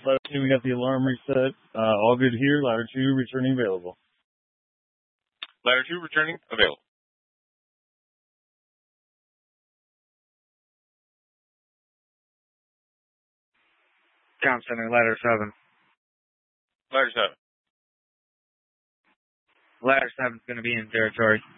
Ladder 2, we got the alarm reset. All good here. Ladder 2, returning available. Ladder 2, returning available. Comm Center, Ladder 7. Ladder 7. Ladder 7's going to be in territory.